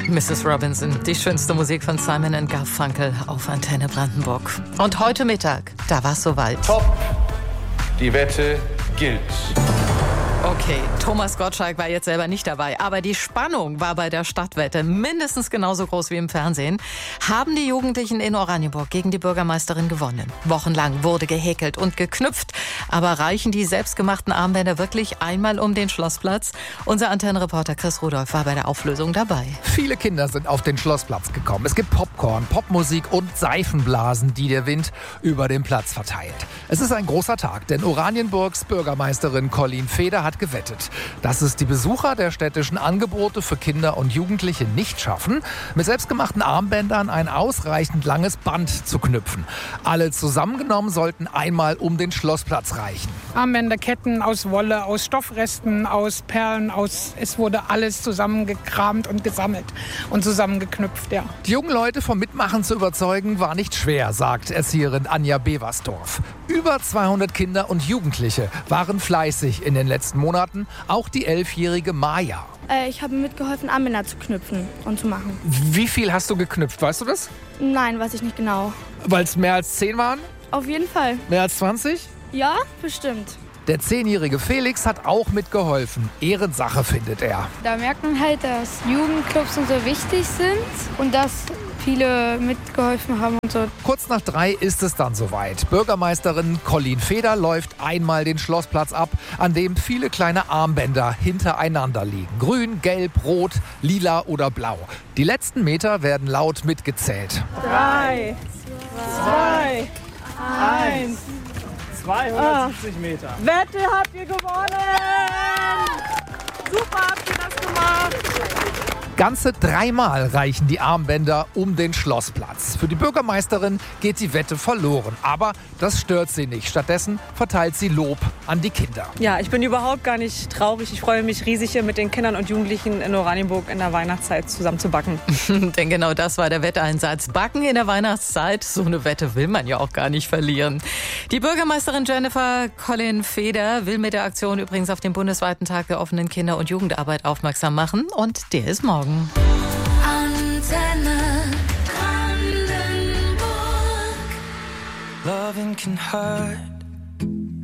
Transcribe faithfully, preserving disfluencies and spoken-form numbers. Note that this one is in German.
Misses Robinson, die schönste Musik von Simon and Garfunkel auf Antenne Brandenburg. Und heute Mittag, da war es soweit. Top, die Wette gilt. Okay, Thomas Gottschalk war jetzt selber nicht dabei, aber die Spannung war bei der Stadtwette mindestens genauso groß wie im Fernsehen. Haben die Jugendlichen in Oranienburg gegen die Bürgermeisterin gewonnen. Wochenlang wurde gehäkelt und geknüpft, aber reichen die selbstgemachten Armbänder wirklich einmal um den Schlossplatz? Unser Antennenreporter Chris Rudolph war bei der Auflösung dabei. Viele Kinder sind auf den Schlossplatz gekommen. Es gibt Popcorn, Popmusik und Seifenblasen, die der Wind über den Platz verteilt. Es ist ein großer Tag, denn Oranienburgs Bürgermeisterin Colleen Feder hat gewettet, dass es die Besucher der städtischen Angebote für Kinder und Jugendliche nicht schaffen, mit selbstgemachten Armbändern ein ausreichend langes Band zu knüpfen. Alle zusammengenommen sollten einmal um den Schlossplatz reichen. Armbänder, Ketten aus Wolle, aus Stoffresten, aus Perlen, aus es wurde alles zusammengekramt und gesammelt und zusammengeknüpft, ja. Die jungen Leute vom Mitmachen zu überzeugen, war nicht schwer, sagt Erzieherin Anja Beversdorf. Über zweihundert Kinder und Jugendliche waren fleißig in den letzten Monaten, auch die elfjährige Maja. Äh, ich habe mitgeholfen, Armbänder zu knüpfen und zu machen. Wie viel hast du geknüpft, weißt du das? Nein, weiß ich nicht genau. Weil es mehr als zehn waren? Auf jeden Fall. Mehr als zwanzig? Ja, bestimmt. Der zehnjährige Felix hat auch mitgeholfen. Ehrensache, findet er. Da merkt man halt, dass Jugendclubs und so wichtig sind und dass viele mitgeholfen haben und so. Kurz nach drei ist es dann soweit. Bürgermeisterin Colleen Feder läuft einmal den Schlossplatz ab, an dem viele kleine Armbänder hintereinander liegen. Grün, gelb, rot, lila oder blau. Die letzten Meter werden laut mitgezählt. Drei, zwei, eins. zweihundertsiebzig Meter. Wette habt ihr gewonnen! Super habt ihr das gemacht! Ganze dreimal reichen die Armbänder um den Schlossplatz. Für die Bürgermeisterin geht die Wette verloren. Aber das stört sie nicht. Stattdessen verteilt sie Lob an die Kinder. Ja, ich bin überhaupt gar nicht traurig. Ich freue mich riesig, hier mit den Kindern und Jugendlichen in Oranienburg in der Weihnachtszeit zusammen zu backen. Denn genau das war der Wetteinsatz. Backen in der Weihnachtszeit, so eine Wette will man ja auch gar nicht verlieren. Die Bürgermeisterin Jennifer Colleen Feder will mit der Aktion übrigens auf den bundesweiten Tag der offenen Kinder- und Jugendarbeit aufmerksam machen. Und der ist morgen. Antenne Brandenburg. Loving can hurt.